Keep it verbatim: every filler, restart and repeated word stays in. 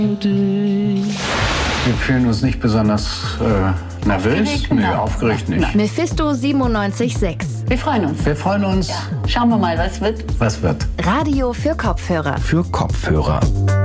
Wir fühlen uns nicht besonders äh, nervös. Aufgeregt? Nee, Nein. aufgeregt nicht. Nein. Mephisto siebenundneunzig Komma sechs. Wir freuen uns. Wir freuen uns. Schauen wir mal, was wird. Was wird? Radio für Kopfhörer. Für Kopfhörer.